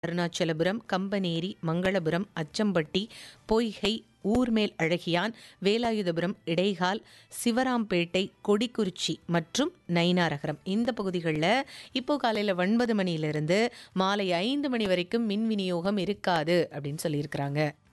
அருணாச்சலபுரம், கம்பனேரி, மங்களபுரம், அச்சம்பட்டி, பொய்கை, ஊர்மேல் அழகியான், வேலாயுதபுரம், இடைகால், சிவராம்பேட்டை, கொடிக்குறிச்சி மற்றும் நயினாரகரம் இந்த பகுதிகளில் இப்போ காலையில் 9 மணியிலிருந்து மாலை 5 மணி வரைக்கும் மின் விநியோகம் இருக்காது அப்படின்னு சொல்லியிருக்கிறாங்க.